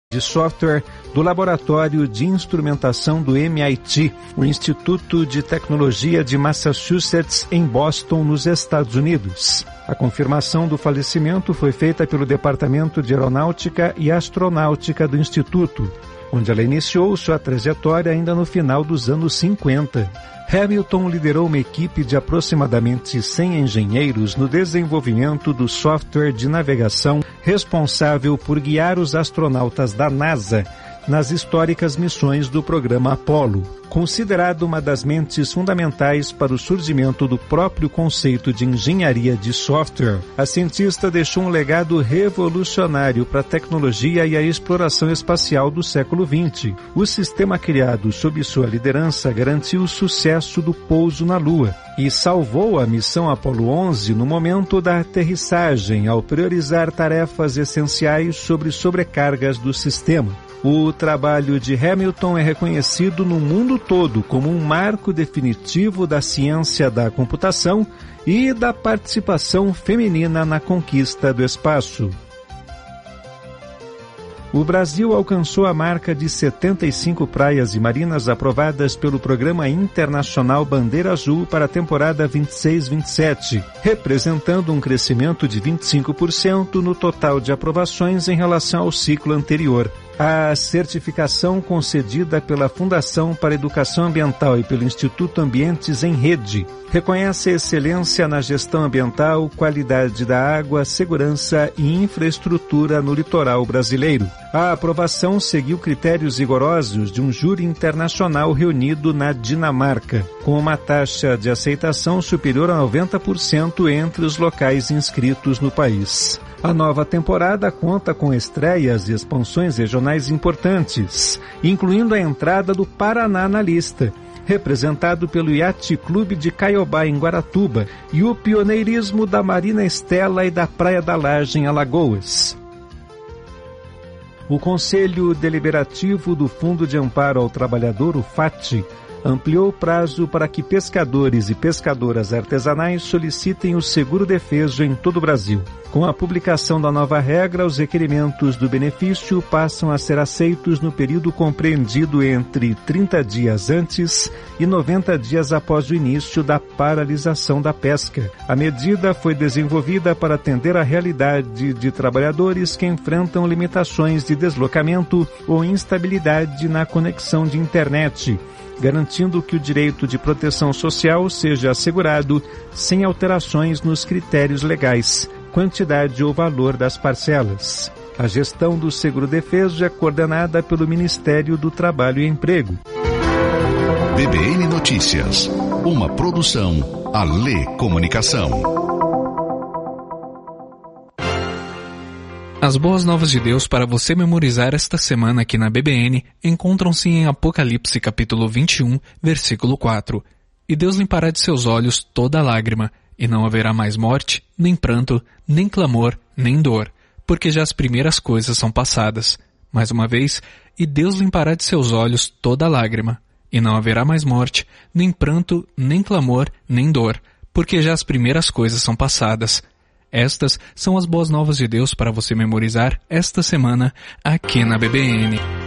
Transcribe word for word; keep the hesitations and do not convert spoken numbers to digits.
de software do Laboratório de Instrumentação do M I T, o Instituto de Tecnologia de Massachusetts, em Boston, nos Estados Unidos. A confirmação do falecimento foi feita pelo Departamento de Aeronáutica e Astronáutica do Instituto, onde ela iniciou sua trajetória ainda no final dos anos cinquenta. Hamilton liderou uma equipe de aproximadamente cem engenheiros no desenvolvimento do software de navegação responsável por guiar os astronautas da NASA nas históricas missões do programa Apollo. Considerado uma das mentes fundamentais para o surgimento do próprio conceito de engenharia de software, a cientista deixou um legado revolucionário para a tecnologia e a exploração espacial do século vinte. O sistema criado sob sua liderança garantiu o sucesso do pouso na Lua e salvou a missão Apollo onze no momento da aterrissagem, ao priorizar tarefas essenciais sobre sobrecargas do sistema. O trabalho de Hamilton é reconhecido no mundo todo como um marco definitivo da ciência da computação e da participação feminina na conquista do espaço. O Brasil alcançou a marca de setenta e cinco praias e marinas aprovadas pelo Programa Internacional Bandeira Azul para a temporada vinte e seis vinte e sete, representando um crescimento de vinte e cinco por cento no total de aprovações em relação ao ciclo anterior. A certificação concedida pela Fundação para a Educação Ambiental e pelo Instituto Ambientes em Rede reconhece a excelência na gestão ambiental, qualidade da água, segurança e infraestrutura no litoral brasileiro. A aprovação seguiu critérios rigorosos de um júri internacional reunido na Dinamarca, com uma taxa de aceitação superior a noventa por cento entre os locais inscritos no país. A nova temporada conta com estreias e expansões regionais importantes, incluindo a entrada do Paraná na lista, representado pelo Yacht Clube de Caiobá, em Guaratuba, e o pioneirismo da Marina Estela e da Praia da Laje, em Alagoas. O Conselho Deliberativo do Fundo de Amparo ao Trabalhador, o FAT, ampliou o prazo para que pescadores e pescadoras artesanais solicitem o seguro-defeso em todo o Brasil. Com a publicação da nova regra, os requerimentos do benefício passam a ser aceitos no período compreendido entre trinta dias antes e noventa dias após o início da paralisação da pesca. A medida foi desenvolvida para atender à realidade de trabalhadores que enfrentam limitações de deslocamento ou instabilidade na conexão de internet, garantindo que o direito de proteção social seja assegurado sem alterações nos critérios legais, quantidade ou valor das parcelas. A gestão do seguro-defeso é coordenada pelo Ministério do Trabalho e Emprego. B B N Notícias, uma produção Alê Comunicação. As boas novas de Deus para você memorizar esta semana aqui na B B N encontram-se em Apocalipse capítulo vinte e um, versículo quatro. E Deus limpará de seus olhos toda lágrima, e não haverá mais morte, nem pranto, nem clamor, nem dor, porque já as primeiras coisas são passadas. Mais uma vez, e Deus limpará de seus olhos toda lágrima, e não haverá mais morte, nem pranto, nem clamor, nem dor, porque já as primeiras coisas são passadas. Estas são as boas novas de Deus para você memorizar esta semana aqui na B B N.